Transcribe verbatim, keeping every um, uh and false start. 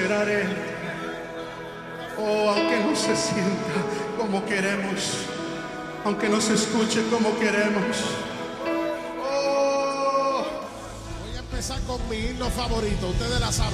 celebrar Él. Oh, aunque no se sienta como queremos, aunque no se escuche como queremos. Oh. Voy a empezar con mi himno favorito. Ustedes la saben.